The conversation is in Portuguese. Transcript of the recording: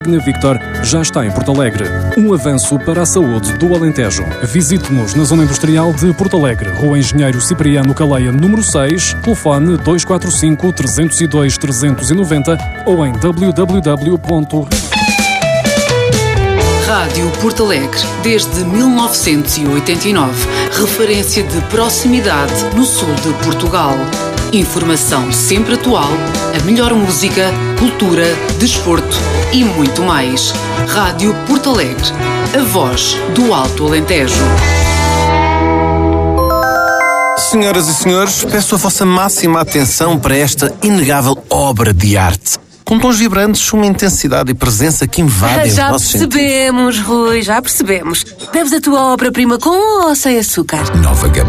Victor já está em Porto Alegre. Um avanço para a saúde do Alentejo. Visite-nos na Zona Industrial de Porto Alegre, Rua Engenheiro Cipriano Caleia, número 6, telefone 245 302 390 ou em www. Rádio Porto Alegre, desde 1989, referência de proximidade no sul de Portugal. Informação sempre atual, a melhor música, cultura, desporto e muito mais. Rádio Porto Alegre, a voz do Alto Alentejo. Senhoras e senhores, peço a vossa máxima atenção para esta inegável obra de arte. Com tons vibrantes, uma intensidade e presença que invadem os nossos sentidos. Já percebemos, Rui, já percebemos. Deves a tua obra-prima com ou sem açúcar? Nova gama